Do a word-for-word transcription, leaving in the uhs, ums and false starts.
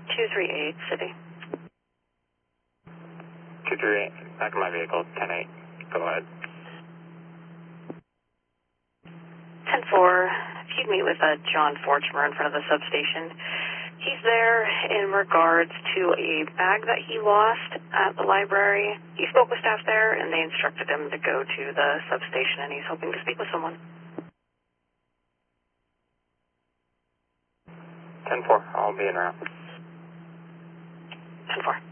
two three eight, City. two three eight, back in my vehicle, ten eight. Go ahead. ten four, if you'd meet with uh, John Forchmer in front of the substation. He's there in regards to a bag that he lost at the library. He spoke with staff there, and they instructed him to go to the substation, and he's hoping to speak with someone. ten four, I'll be in route. ten four.